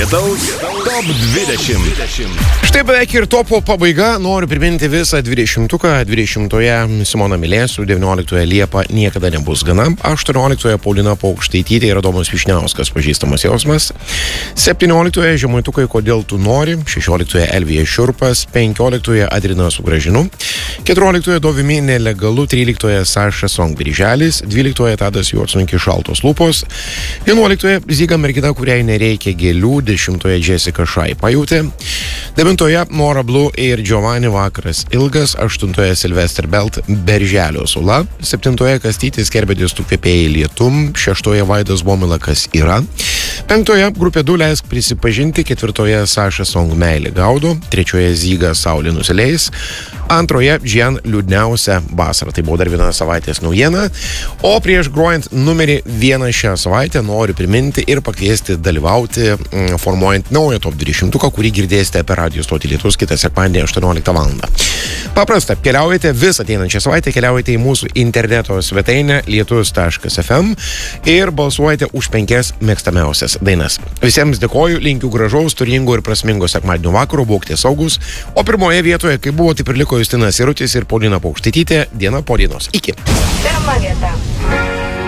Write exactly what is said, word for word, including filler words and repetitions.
Lietaus top dvidešimt. Štai beveik ir topo pabaiga. Noriu priminti visą dvidešimtuką. dvidešimtoje Simona Milėsių, devynioliktoje Liepa niekada nebus gana, aštuonioliktoje Paulina Paukštaitytė ir Adomas Vyšniauskas pažįstamas jausmas, septynioliktoje Žemaitukai kodėl tu nori, šešioliktoje Elvija Šiurpas, penkioliktoje Adrina Sugražinu, keturioliktoje Dovimi nelegalu, tryliktoje Saša Song Birželis, dvyliktoje Tadas Juodsnunkis Šaltos lūpos, vienuoliktoje Zyga mergina, kuriai nereikia gėlių, dešimtoje Jessica Šai pajūtė, devintoje Nora Blue ir Giovanni Vakaras ilgas, aštuntoje Sylvester Belt Berželio sula, septintoje Kastytis Kerbedis tu kvepėjai lietum, šeštoje Vaidas Bomila kas yra, penktoje grupė du leisk prisipažinti, ketvirtoje Saša Song meilė gaudo, trečioje Zyga Saulė nusileis, antroje Džian liūdniausia vasara. Tai buvo dar viena savaitės naujiena. O prieš grojant numerį vieną šią savaitę noriu priminti ir pakviesti dalyvauti mm, formuojant naują top dvidešimtuką, kurį girdėsite per radijo stotį Lietus kitą sekmadienį aštuonioliktą valandą. Paprasta, keliaujate visą ateinančią savaitę, keliaujate į mūsų interneto svetainę lietus taškas ef em ir balsuojate už penkias mėgstamiausias dainas. Visiems dėkoju, linkiu gražaus, turingo ir prasmingo sekmadienio vakaro, būkite saugus. O pirmoje vietoje, kaip buvo, taip ir liko Justinas Sirutis ir Paulina Paukštaitytė, diena po dienos. Iki. Pirma vieta.